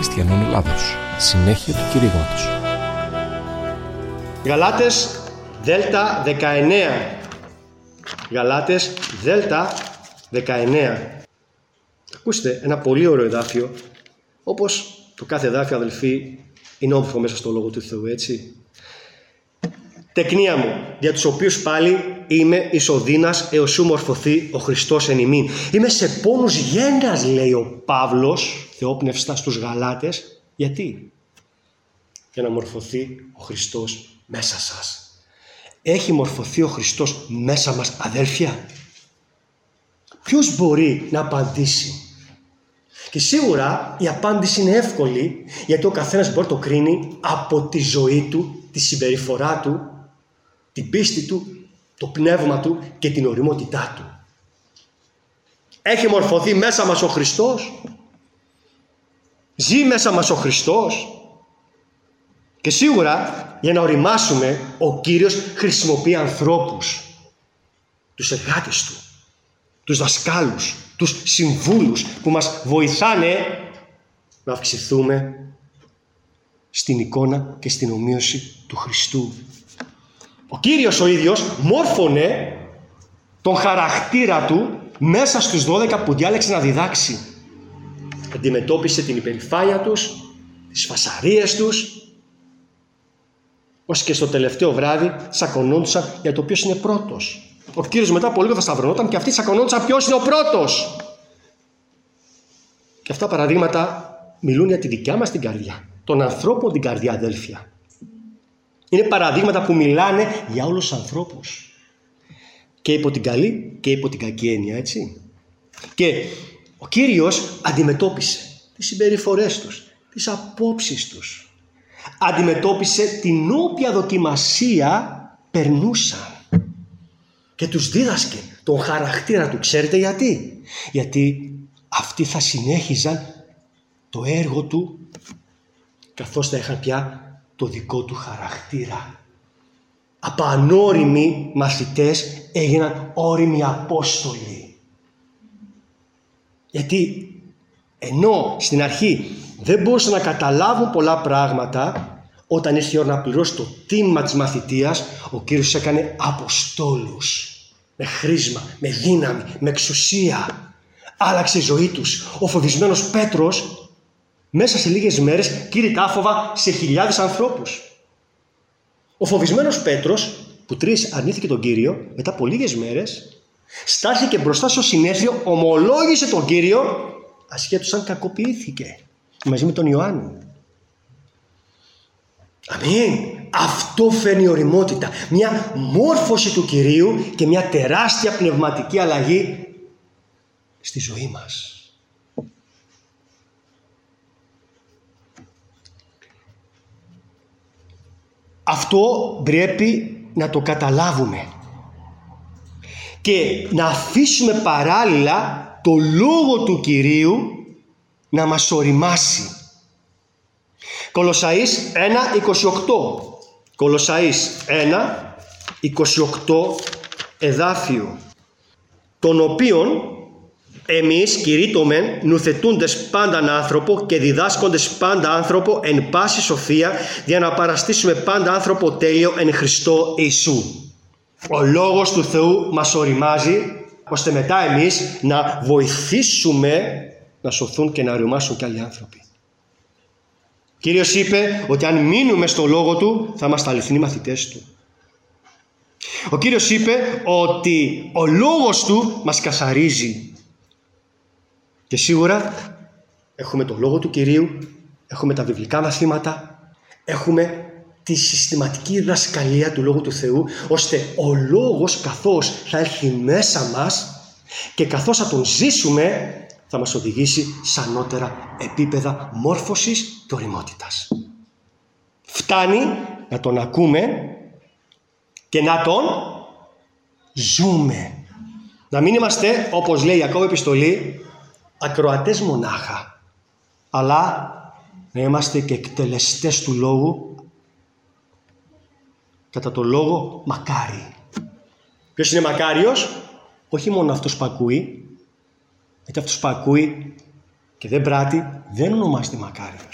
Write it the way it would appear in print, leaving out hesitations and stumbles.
Χριστιανών Ελλάδος. Συνέχεια του κηρύγματος. Γαλάτες Δέλτα 19. Γαλάτες Δέλτα 19. Ακούστε, ένα πολύ ωραίο εδάφιο, όπως το κάθε εδάφιο, αδελφοί, είναι όμορφο μέσα στο Λόγο του Θεού, έτσι. Τεκνία μου, για τους οποίους πάλι είμαι εις οδύνας έως σου μορφωθεί ο Χριστός εν ημίν. Είμαι σε πόνους γένας, λέει ο Παύλος, θεόπνευστα στους Γαλάτες. Γιατί? Για να μορφωθεί ο Χριστός μέσα σας. Έχει μορφωθεί ο Χριστός μέσα μας, αδέλφια? Ποιος μπορεί να απαντήσει? Και σίγουρα η απάντηση είναι εύκολη, γιατί ο καθένας μπορεί να το κρίνει από τη ζωή του, τη συμπεριφορά του, την πίστη του, το πνεύμα του και την ωριμότητά του. Έχει μορφωθεί μέσα μας ο Χριστός? Ζει μέσα μας ο Χριστός? Και σίγουρα για να οριμάσουμε, ο Κύριος χρησιμοποιεί ανθρώπους, τους εργάτες του, τους δασκάλους, τους συμβούλους που μας βοηθάνε να αυξηθούμε στην εικόνα και στην ομοίωση του Χριστού. Ο Κύριος ο ίδιος μόρφωνε τον χαρακτήρα του μέσα στους 12 που διάλεξε να διδάξει. Αντιμετώπισε την υπερηφάνεια τους, τις φασαρίες τους, ως και στο τελευταίο βράδυ τσακωνόντουσαν για το ποιος είναι πρώτος. Ο Κύριος μετά από λίγο θα σταυρωνόταν και αυτοί τσακωνόντουσαν ποιος είναι ο πρώτος. Και αυτά παραδείγματα μιλούν για τη δικιά μας την καρδιά, των ανθρώπων την καρδιά, αδέλφια. Είναι παραδείγματα που μιλάνε για όλους τους ανθρώπους. Και υπό την καλή και υπό την κακή έννοια, έτσι. Και ο Κύριος αντιμετώπισε τις συμπεριφορές τους, τις απόψεις τους. Αντιμετώπισε την όποια δοκιμασία περνούσαν. Και τους δίδασκε τον χαρακτήρα του. Ξέρετε γιατί? Γιατί αυτοί θα συνέχιζαν το έργο του, καθώς θα είχαν πια το δικό του χαρακτήρα. Από ανώριμοι μαθητές έγιναν ώριμοι απόστολοι. Γιατί ενώ στην αρχή δεν μπορούσαν να καταλάβουν πολλά πράγματα, όταν ήρθε η ώρα να πληρώσει το τίμημα της μαθητείας, ο Κύριος έκανε αποστόλους. Με χρήσμα, με δύναμη, με εξουσία. Άλλαξε η ζωή τους. Ο φοβισμένος Πέτρος μέσα σε λίγες μέρες κήρυ άφοβα σε χιλιάδες ανθρώπους. Ο φοβισμένος Πέτρος, που 3 αρνήθηκε τον Κύριο, μετά από λίγες μέρες στάθηκε μπροστά στο συνέδριο, ομολόγησε τον Κύριο, ασχέτως αν κακοποιήθηκε, μαζί με τον Ιωάννη. Αμήν. Αυτό φέρνει ωριμότητα, μια μόρφωση του Κυρίου και μια τεράστια πνευματική αλλαγή στη ζωή μας. Αυτό πρέπει να το καταλάβουμε και να αφήσουμε παράλληλα το Λόγο του Κυρίου να μας οριμάσει. Κολοσσαείς 1:28. Κολοσσαείς 1:28 εδάφιο. Τον οποίον εμείς κηρύττομεν νουθετούντες πάνταν άνθρωπο και διδάσκοντες πάντα άνθρωπο εν πάση σοφία, για να παραστήσουμε πάντα άνθρωπο τέλειο εν Χριστώ Ιησού. Ο Λόγος του Θεού μας οριμάζει, ώστε μετά εμείς να βοηθήσουμε να σωθούν και να οριμάσουν και άλλοι άνθρωποι. Ο Κύριος είπε ότι αν μείνουμε στο Λόγο Του θα είμαστε αληθινοί μαθητές Του. Ο Κύριος είπε ότι ο Λόγος Του μας καθαρίζει. Και σίγουρα έχουμε το Λόγο του Κυρίου, έχουμε τα βιβλικά μαθήματα, έχουμε τη συστηματική διδασκαλία του Λόγου του Θεού, ώστε ο Λόγος καθώς θα έρθει μέσα μας και καθώς θα τον ζήσουμε, θα μας οδηγήσει σε ανώτερα επίπεδα μόρφωσης και ωριμότητας. Φτάνει να τον ακούμε και να τον ζούμε. Να μην είμαστε, όπως λέει η Ιακώβ επιστολή, ακροατές μονάχα, αλλά να είμαστε και εκτελεστές του Λόγου, κατά το Λόγο μακάρι. Ποιος είναι μακάριος? Όχι μόνο αυτός που ακούει, γιατί αυτός που ακούει και δεν πράττει δεν ονομάζεται μακάριος.